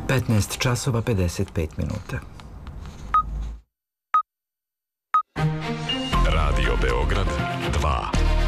15 časova 55 minuta. Radio Beograd 2.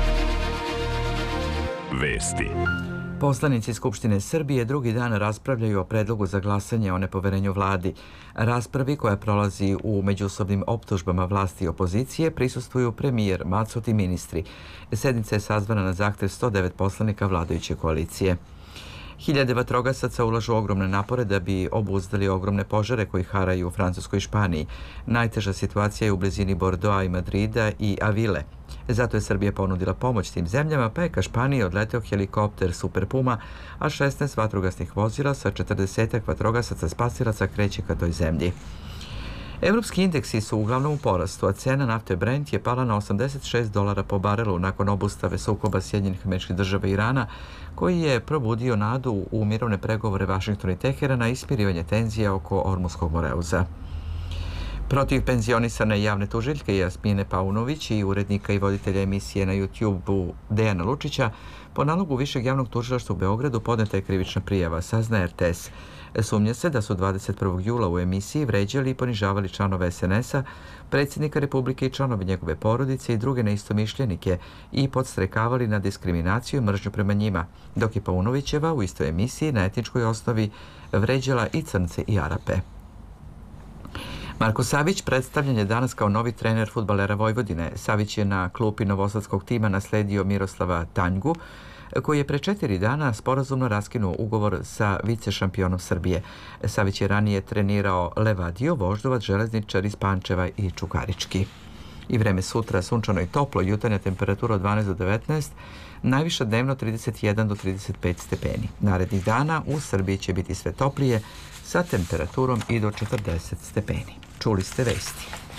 Vesti. Poslanici Skupštine Srbije drugi dan raspravljaju o predlogu za glasanje o nepoverenju vladi. Raspravi koja prolazi u međusobnim optužbama vlasti i opozicije prisustvuju premijer, Macot i ministri. Sednica je sazvana na zahtev 109 poslanika vladajuće koalicije. Hiljade vatrogasaca ulažu ogromne napore da bi obuzdali ogromne požare koji haraju u Francuskoj i Španiji. Najteža situacija je u blizini Bordeauxa i Madrida i Avile. Zato je Srbija ponudila pomoć tim zemljama, pa je ka Španiji odleteo helikopter Super Puma, a 16 vatrogasnih vozila sa 40 vatrogasaca spasilaca kreće ka toj zemlji. Evropski indeksi su uglavnom u porastu, a cena nafte Brent je pala na $86 po barelu nakon obustave sukoba Sjedinjenih Američkih Država i Irana, koji je probudio nadu u mirovne pregovore Vašingtona i Teherana i smirivanje tenzija oko Ormuskog moreuza. Protiv penzionisane javne tužiljke Jasmine Paunović i urednika i voditelja emisije na YouTube-u Dejana Lučića po nalogu Višeg javnog tužilaštva u Beogradu podneta je krivična prijava, sazna RTS. Sumnja se da su 21. jula u emisiji vređali i ponižavali članove SNS-a, predsjednika Republike i članove njegove porodice i druge neistomišljenike i podstrekavali na diskriminaciju i mržnju prema njima, dok je Paunovićeva u istoj emisiji na etničkoj osnovi vređala i Crnce i Arape. Marko Savić predstavljen je danas kao novi trener fudbalera Vojvodine. Savić je na klupi novosadskog tima nasledio Miroslava Tanjgu, koji je pre 4 dana sporazumno raskinuo ugovor sa vicešampionom Srbije. Savić je ranije trenirao Levadio, Voždovac, Železničar iz Pančeva i Čukarički. I vreme sutra sunčano i toplo, jutarnja temperatura od 12 do 19, najviša dnevno 31 do 35 stepeni. Narednih dana u Srbiji će biti sve toplije sa temperaturom i do 40 stepeni. Čuli ste vesti.